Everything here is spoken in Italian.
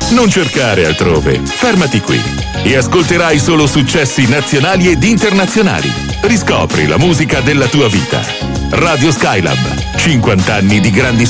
Non cercare altrove, fermati qui e ascolterai solo successi nazionali ed internazionali. Riscopri la musica della tua vita. Radio Skylab, 50 anni di grandi